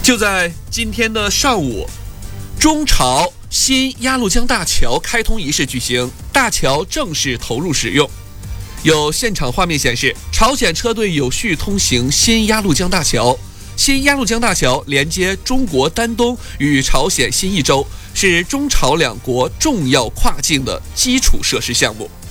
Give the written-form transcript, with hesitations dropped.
就在今天的上午，中朝新鸭绿江大桥开通仪式举行，大桥正式投入使用。有现场画面显示，朝鲜车队有序通行新鸭绿江大桥。新鸭绿江大桥连接中国丹东与朝鲜新义州，是中朝两国重要跨境的基础设施项目。